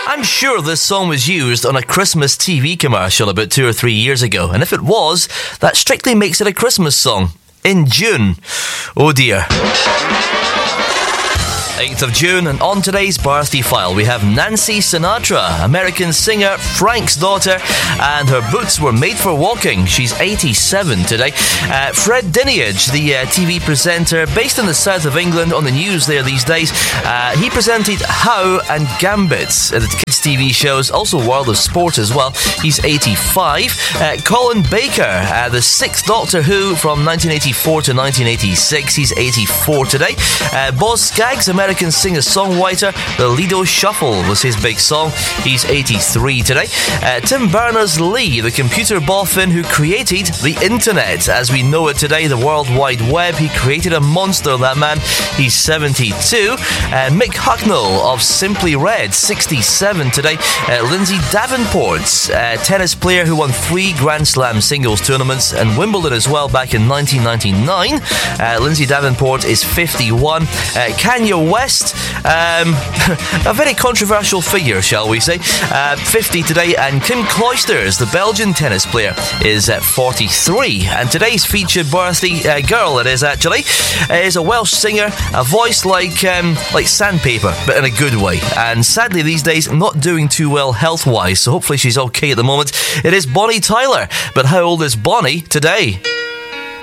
I'm sure this song was used on a Christmas TV commercial about 2 or 3 years ago, and if it was, that strictly makes it a Christmas song. In June. Oh dear. 8th of June, and on today's birthday file we have Nancy Sinatra, American singer, Frank's daughter, and her boots were made for walking. She's 87 today. Fred Dinenage, the TV presenter based in the south of England, on the news there these days. He presented How and Gambit at the kids TV shows, also World of Sport as well. He's 85. Colin Baker, the 6th Doctor Who from 1984 to 1986. He's 84 today. Boz Scaggs, American singer-songwriter, the Lido Shuffle was his big song. He's 83 today. Tim Berners-Lee, the computer boffin who created the internet as we know it today, the World Wide Web. He created a monster, that man. He's 72. Mick Hucknall of Simply Red, 67 today. Lindsay Davenport, tennis player who won 3 Grand Slam singles tournaments and Wimbledon as well back in 1999. Lindsay Davenport is 51. Kanye West, a very controversial figure, shall we say, 50 today, and Kim Clijsters, the Belgian tennis player, is at 43. And today's featured birthday girl, it is actually, is a Welsh singer, a voice like sandpaper, but in a good way. And sadly these days not doing too well health-wise, so hopefully she's okay at the moment. It is Bonnie Tyler. But how old is Bonnie today?